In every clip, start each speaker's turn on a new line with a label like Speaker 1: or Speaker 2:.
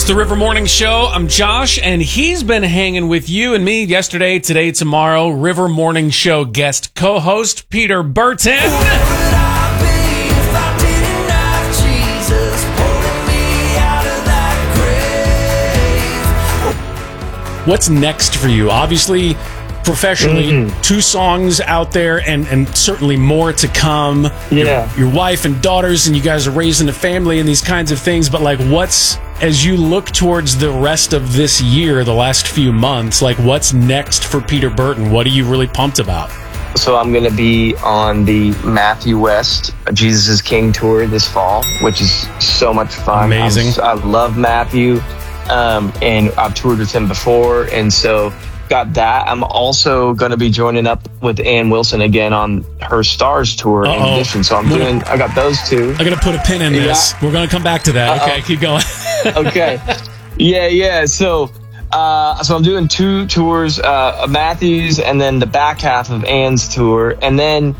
Speaker 1: the River Morning Show. I'm Josh, and he's been hanging with you and me yesterday, today, tomorrow. River Morning Show guest co-host Peter Burton. What's next for you? Obviously, professionally, 2 songs out there, and certainly more to come.
Speaker 2: Yeah.
Speaker 1: Your wife and daughters, and you guys are raising a family and these kinds of things. But like, as you look towards the rest of this year, the last few months, like what's next for Peter Burton? What are you really pumped about?
Speaker 2: So I'm going to be on the Matthew West Jesus is King tour this fall, which is so much fun.
Speaker 1: Amazing.
Speaker 2: I love Matthew, and I've toured with him before, and so got that. I'm also going to be joining up with Ann Wilson again on her Stars tour in addition. So I got those 2.
Speaker 1: I'm going to put a pin in this. We're going to come back to that. Okay, keep going.
Speaker 2: Okay. Yeah. So I'm doing 2 tours, Matthews, and then the back half of Ann's tour. And then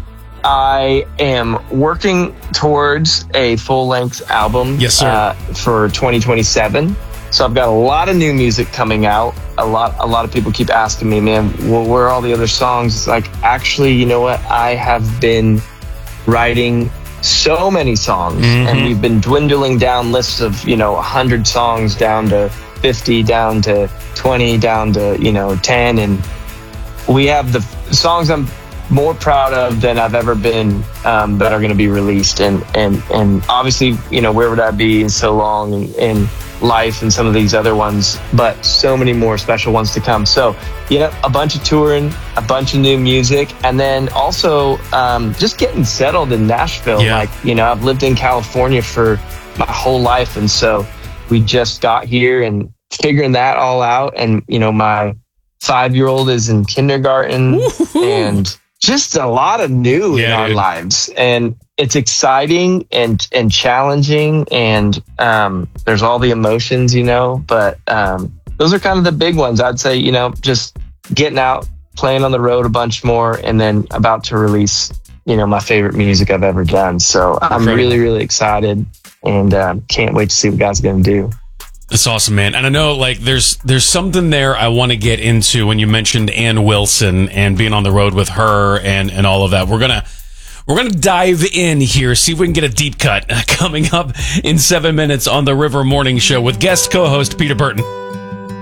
Speaker 2: I am working towards a full-length album.
Speaker 1: Yes, sir.
Speaker 2: For 2027. So I've got a lot of new music coming out. A lot of people keep asking me, man, where are all the other songs? It's like, actually, you know what? I have been writing so many songs, and we've been dwindling down lists of, 100 songs down to 50, down to 20, down to, 10. And we have the songs I'm more proud of than I've ever been, that are going to be released. And obviously, where would I be in so long in life and some of these other ones, but so many more special ones to come. So, a bunch of touring, a bunch of new music, and then also just getting settled in Nashville.
Speaker 1: Yeah.
Speaker 2: I've lived in California for my whole life, and so we just got here and figuring that all out. And, my 5-year-old is in kindergarten. Woo-hoo. And just a lot of new in our lives. And it's exciting and challenging, and there's all the emotions, but those are kind of the big ones. I'd say, just getting out, playing on the road a bunch more, and then about to release, my favorite music I've ever done. So I'm really, really excited, and can't wait to see what guys are going to do.
Speaker 1: That's awesome, man. And I know, there's something there I want to get into when you mentioned Ann Wilson and being on the road with her and all of that. We're gonna dive in here, see if we can get a deep cut coming up in 7 minutes on the River Morning Show with guest co-host Peter Burton.